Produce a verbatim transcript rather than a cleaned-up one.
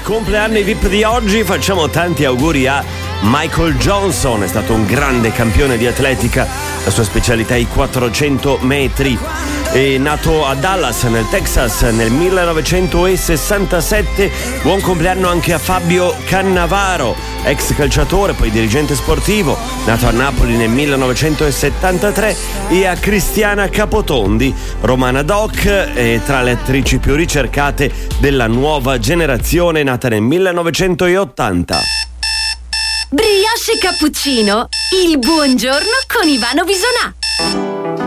compleanno i V I P di oggi. Facciamo tanti auguri a Michael Johnson, è stato un grande campione di atletica, la sua specialità è i quattrocento metri. È nato a Dallas nel Texas nel millenovecentosessantasette. Buon compleanno anche a Fabio Cannavaro, ex calciatore, poi dirigente sportivo, nato a Napoli nel millenovecentosettantatré, e a Cristiana Capotondi, romana doc, e tra le attrici più ricercate della nuova generazione, nata nel millenovecentottanta. Brioche e cappuccino, il buongiorno con Ivano Bisonà.